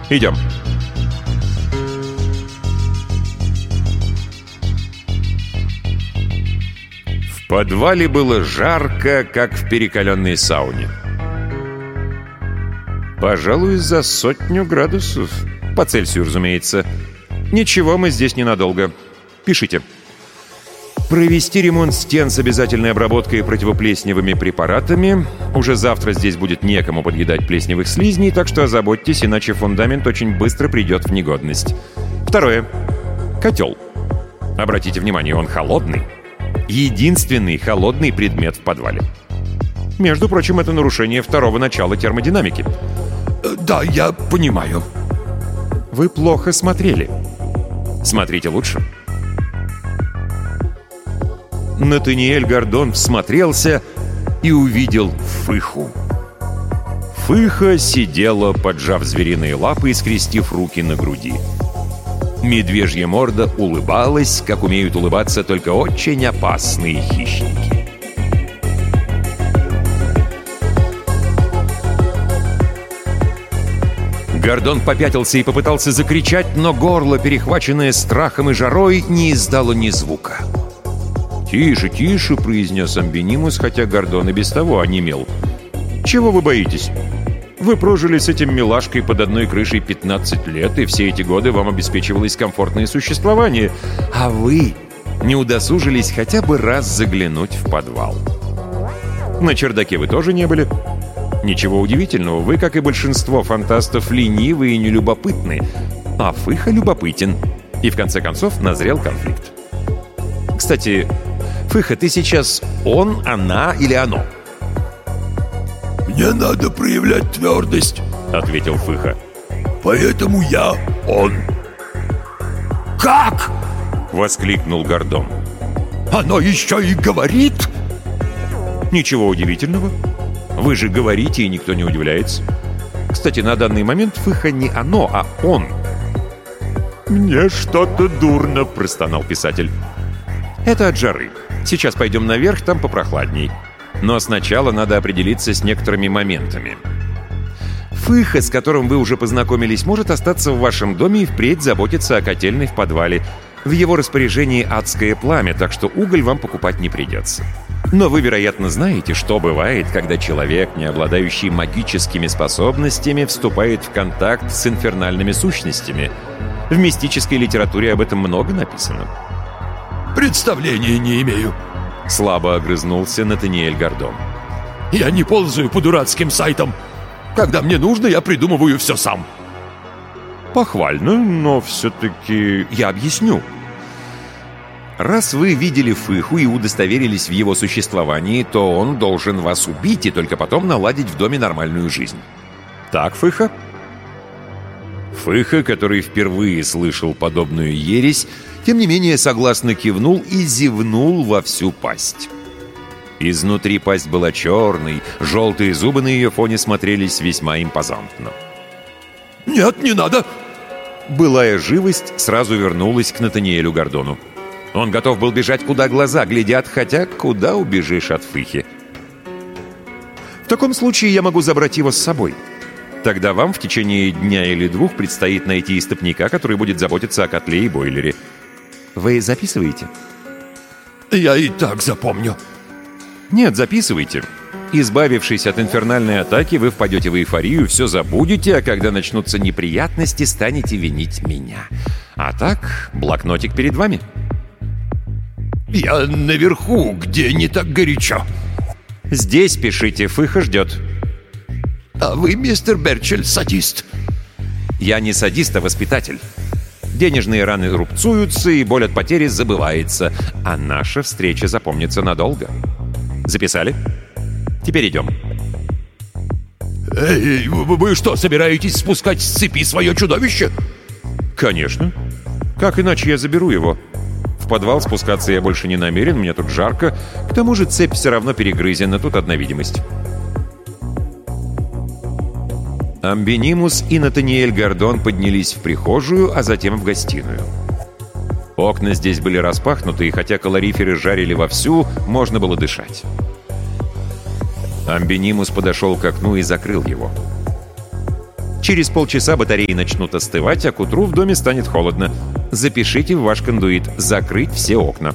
Идем. В подвале было жарко, как в перекаленной сауне. Пожалуй, за 100 градусов. По Цельсию, разумеется. Ничего, мы здесь ненадолго. Пишите. Провести ремонт стен с обязательной обработкой противоплесневыми препаратами. Уже завтра здесь будет некому подъедать плесневых слизней, так что озаботьтесь, иначе фундамент очень быстро придет в негодность. Второе. Котел. Обратите внимание, он холодный. Единственный холодный предмет в подвале. Между прочим, это нарушение второго начала термодинамики. Да, я понимаю. Вы плохо смотрели. Смотрите лучше. Натаниэль Гордон всмотрелся и увидел Фыху. Фыха сидела, поджав звериные лапы и скрестив руки на груди. Медвежья морда улыбалась, как умеют улыбаться только очень опасные хищники. Гордон попятился и попытался закричать, но горло, перехваченное страхом и жарой, не издало ни звука. «Тише, тише», — произнес Амбинимус, хотя Гордон и без того онемел. «Чего вы боитесь? Вы прожили с этим милашкой под одной крышей 15 лет, и все эти годы вам обеспечивалось комфортное существование, а вы не удосужились хотя бы раз заглянуть в подвал. На чердаке вы тоже не были. Ничего удивительного, вы, как и большинство фантастов, ленивы и нелюбопытны, а Фыха любопытен, и в конце концов назрел конфликт. Кстати, Фыха, ты сейчас он, она или оно?» «Мне надо проявлять твердость», — ответил Фыха. «Поэтому я он». «Как?» — воскликнул Гордон. «Оно еще и говорит?» «Ничего удивительного. Вы же говорите, и никто не удивляется. Кстати, на данный момент Фыха не оно, а он». «Мне что-то дурно», — простонал писатель. «Это от жары. Сейчас пойдем наверх, там попрохладней. Но сначала надо определиться с некоторыми моментами. Фыха, с которым вы уже познакомились, может остаться в вашем доме и впредь заботиться о котельной в подвале. В его распоряжении адское пламя, так что уголь вам покупать не придется. Но вы, вероятно, знаете, что бывает, когда человек, не обладающий магическими способностями, вступает в контакт с инфернальными сущностями. В мистической литературе об этом много написано». «Представления не имею», — слабо огрызнулся Натаниэль Гордон. «Я не ползаю по дурацким сайтам. Когда мне нужно, я придумываю все сам». «Похвально, но все-таки я объясню. Раз вы видели Фыху и удостоверились в его существовании, то он должен вас убить и только потом наладить в доме нормальную жизнь. Так, Фыха?» Фыха, который впервые слышал подобную ересь, тем не менее согласно кивнул и зевнул во всю пасть. Изнутри пасть была черной, желтые зубы на ее фоне смотрелись весьма импозантно. «Нет, не надо!» Былая живость сразу вернулась к Натаниэлю Гордону. Он готов был бежать, куда глаза глядят, хотя куда убежишь от Фыхи. «В таком случае я могу забрать его с собой. Тогда вам в течение дня или двух предстоит найти истопника, который будет заботиться о котле и бойлере. Вы записываете?» «Я и так запомню». «Нет, записывайте. Избавившись от инфернальной атаки, вы впадете в эйфорию, все забудете, а когда начнутся неприятности, станете винить меня. А так, блокнотик перед вами». «Я наверху, где не так горячо». «Здесь пишите, Фыха ждет». «А вы, мистер Берчель, садист». «Я не садист, а воспитатель. Денежные раны рубцуются, и боль от потери забывается. А наша встреча запомнится надолго. Записали? Теперь идем». «Эй, вы что, собираетесь спускать с цепи свое чудовище?» «Конечно. Как иначе я заберу его? В подвал спускаться я больше не намерен, мне тут жарко. К тому же цепь все равно перегрызена, тут одна видимость». Амбинимус и Натаниэль Гордон поднялись в прихожую, а затем в гостиную. Окна здесь были распахнуты, и хотя калориферы жарили вовсю, можно было дышать. Амбинимус подошел к окну и закрыл его. Через полчаса батареи начнут остывать, а к утру в доме станет холодно. Запишите в ваш кондуит «Закрыть все окна».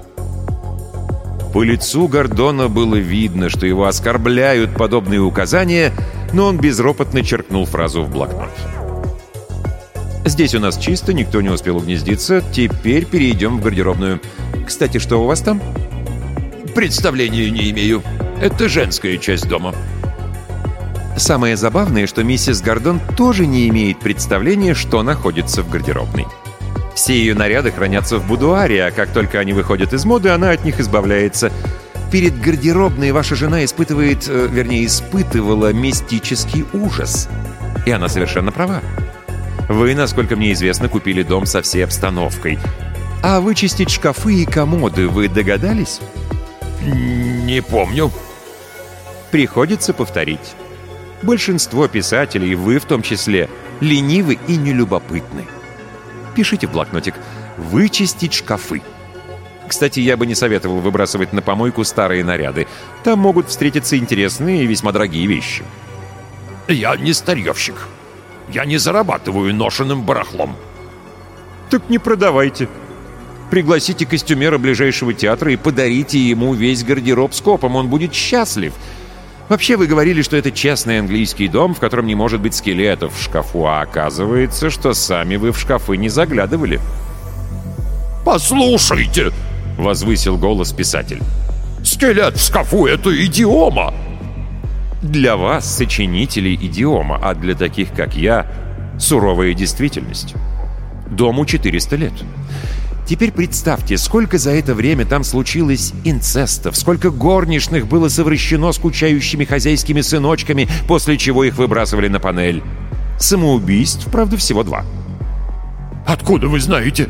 По лицу Гордона было видно, что его оскорбляют подобные указания, но он безропотно черкнул фразу в блокнот. «Здесь у нас чисто, никто не успел угнездиться. Теперь перейдем в гардеробную. Кстати, что у вас там?» Представления не имею. Это женская часть дома. Самое забавное, что миссис Гордон тоже не имеет представления, что находится в гардеробной. Все ее наряды хранятся в будуаре, а как только они выходят из моды, она от них избавляется. Перед гардеробной ваша жена испытывала мистический ужас. И она совершенно права. Вы, насколько мне известно, купили дом со всей обстановкой. А вычистить шкафы и комоды вы догадались? Не помню. Приходится повторить. Большинство писателей, вы в том числе, ленивы и нелюбопытны. Пишите в блокнотик «Вычистить шкафы». Кстати, я бы не советовал выбрасывать на помойку старые наряды. Там могут встретиться интересные и весьма дорогие вещи. Я не старьевщик. Я не зарабатываю ношенным барахлом. Так не продавайте. Пригласите костюмера ближайшего театра и подарите ему весь гардероб скопом. Он будет счастлив. Вообще, вы говорили, что это честный английский дом, в котором не может быть скелетов в шкафу, а оказывается, что сами вы в шкафы не заглядывали. «Послушайте!» — возвысил голос писатель. «Скелет в шкафу — это идиома!» Для вас, сочинителей, идиома, а для таких, как я, суровая действительность. Дому 400 лет. Теперь представьте, сколько за это время там случилось инцестов, сколько горничных было совращено скучающими хозяйскими сыночками, после чего их выбрасывали на панель. Самоубийств, правда, всего 2. «Откуда вы знаете?»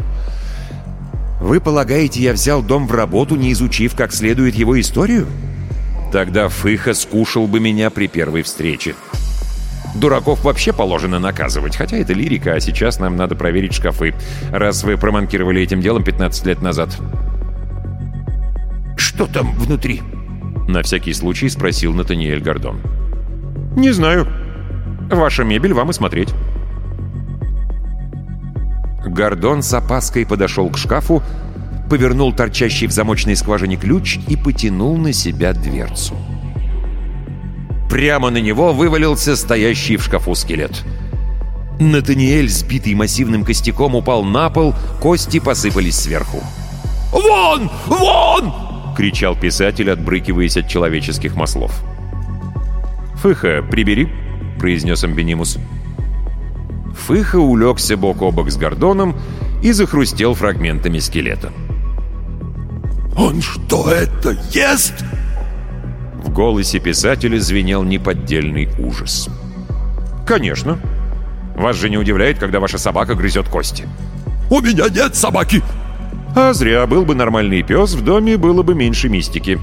Вы полагаете, я взял дом в работу, не изучив как следует его историю? Тогда Фыха скушал бы меня при первой встрече. Дураков вообще положено наказывать, хотя это лирика, а сейчас нам надо проверить шкафы, раз вы проманкировали этим делом 15 лет назад. «Что там внутри?» — на всякий случай спросил Натаниэль Гордон. «Не знаю. Ваша мебель, вам и смотреть». Гордон с опаской подошел к шкафу, повернул торчащий в замочной скважине ключ и потянул на себя дверцу. Прямо на него вывалился стоящий в шкафу скелет. Натаниэль, сбитый массивным костяком, упал на пол, кости посыпались сверху. «Вон! Вон!» — кричал писатель, отбрыкиваясь от человеческих маслов. «Фыха, прибери», — произнес Амбинимус. Фыха улегся бок о бок с Гордоном и захрустел фрагментами скелета. «Он что, это ест?» В голосе писателя звенел неподдельный ужас. «Конечно. Вас же не удивляет, когда ваша собака грызет кости?» «У меня нет собаки!» «А зря, был бы нормальный пес, в доме было бы меньше мистики».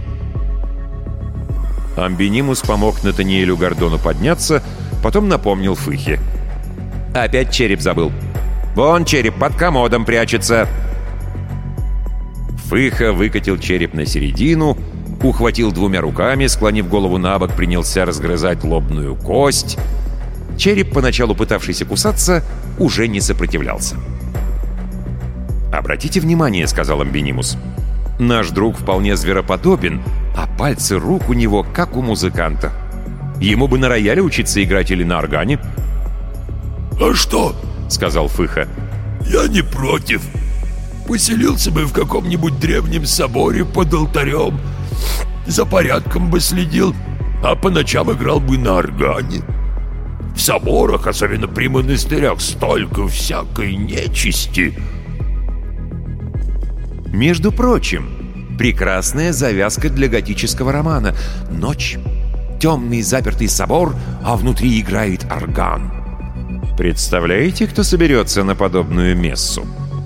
Амбинимус помог Натаниэлю Гордону подняться, потом напомнил Фыхе. «Опять череп забыл. Вон череп под комодом прячется». Фыха выкатил череп на середину, ухватил 2 руками, склонив голову на бок, принялся разгрызать лобную кость. Череп, поначалу пытавшийся кусаться, уже не сопротивлялся. «Обратите внимание», — сказал Амбинимус. «Наш друг вполне звероподобен, а пальцы рук у него, как у музыканта. Ему бы на рояле учиться играть или на органе». «А что?» — сказал Фыха. «Я не против. Поселился бы в каком-нибудь древнем соборе под алтарем, за порядком бы следил, а по ночам играл бы на органе. В соборах, особенно при монастырях, столько всякой нечисти». Между прочим, прекрасная завязка для готического романа. Ночь, темный запертый собор, а внутри играет орган. Представляете, кто соберется на подобную мессу?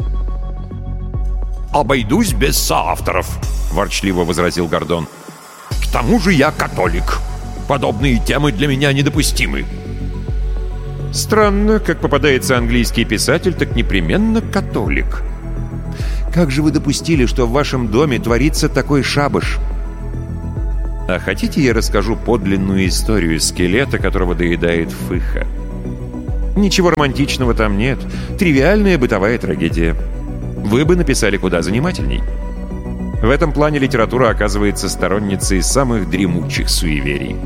«Обойдусь без соавторов», — ворчливо возразил Гордон. «К тому же я католик. Подобные темы для меня недопустимы». Странно, как попадается английский писатель, так непременно католик. Как же вы допустили, что в вашем доме творится такой шабаш? А хотите, я расскажу подлинную историю скелета, которого доедает Фыха? Ничего романтичного там нет. Тривиальная бытовая трагедия. Вы бы написали куда занимательней. В этом плане литература оказывается сторонницей самых дремучих суеверий.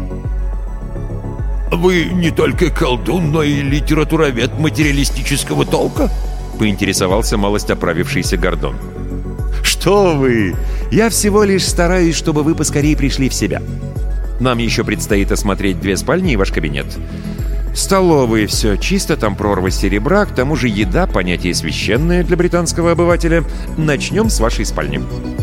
«Вы не только колдун, но и литературовед материалистического толка?» — поинтересовался малость оправившийся Гордон. «Что вы! Я всего лишь стараюсь, чтобы вы поскорее пришли в себя. Нам еще предстоит осмотреть 2 спальни и ваш кабинет. Столовые все чисто, там прорва серебра, к тому же еда — понятие священное для британского обывателя. Начнем с вашей спальни».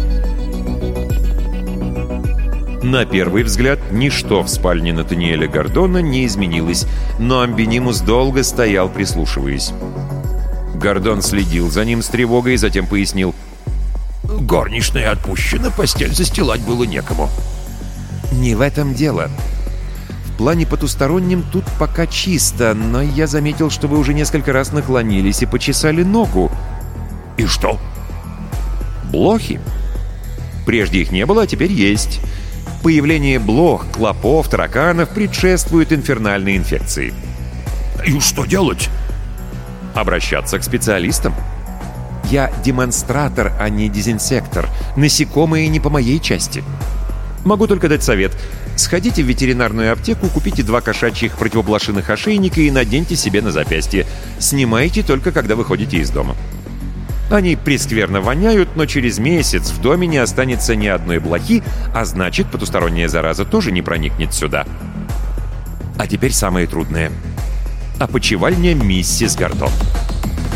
На первый взгляд, ничто в спальне Натаниэля Гордона не изменилось, но Амбинимус долго стоял, прислушиваясь. Гордон следил за ним с тревогой, затем пояснил: «Горничная отпущена, постель застилать было некому». «Не в этом дело. В плане потустороннем тут пока чисто, но я заметил, что вы уже несколько раз наклонились и почесали ногу». «И что?» «Блохи. Прежде их не было, а теперь есть. Появление блох, клопов, тараканов предшествует инфернальной инфекции». «И что делать?» «Обращаться к специалистам. Я демонстратор, а не дезинсектор. Насекомые не по моей части. Могу только дать совет. Сходите в ветеринарную аптеку, купите 2 кошачьих противоблошиных ошейника и наденьте себе на запястье. Снимайте только, когда выходите из дома. Они прескверно воняют, но через месяц в доме не останется ни одной блохи, а значит, потусторонняя зараза тоже не проникнет сюда. А теперь самое трудное. Опочивальня миссис Гордон».